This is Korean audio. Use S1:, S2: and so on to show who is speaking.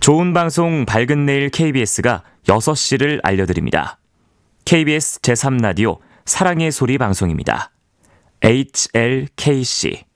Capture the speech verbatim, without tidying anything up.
S1: 좋은 방송 밝은 내일 케이비에스가 여섯 시를 알려드립니다. 케이비에스 제삼 라디오 사랑의 소리 방송입니다. 에이치엘케이씨